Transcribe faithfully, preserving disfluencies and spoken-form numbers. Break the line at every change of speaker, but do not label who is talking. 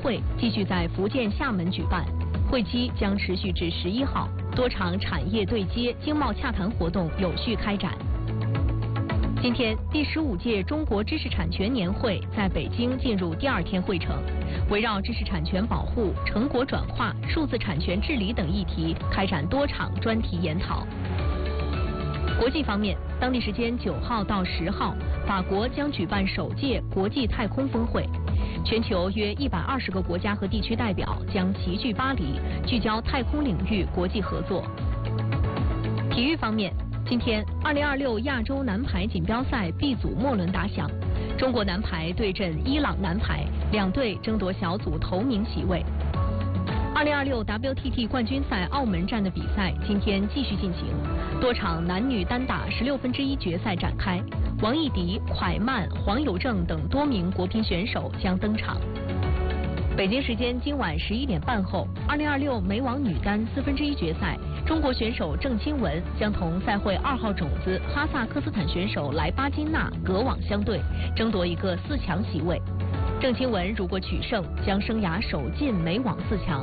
会继续在福建厦门举办，会期将持续至十一号，多场产业对接、经贸洽谈活动有序开展。今天，第十五届中国知识产权年会在北京进入第二天会程，围绕知识产权保护、成果转化、数字产权治理等议题开展多场专题研讨。国际方面，当地时间九号到十号，法国将举办首届国际太空峰会，全球约一百二十个国家和地区代表将齐聚巴黎，聚焦太空领域国际合作。体育方面，今天，二零二六亚洲男排锦标赛 B 组末轮打响，中国男排对阵伊朗男排，两队争夺小组头名席位。二零二六 W T T 冠军赛澳门站的比赛今天继续进行，多场男女单打十六分之一决赛展开，王艺迪、蒯曼、黄有正等多名国乒选手将登场。北京时间今晚十一点半后，二零二六美网女单四分之一决赛，中国选手郑钦文将同赛会二号种子哈萨克斯坦选手莱巴金娜隔网相对，争夺一个四强席位。郑钦文如果取胜，将生涯首进美网四强。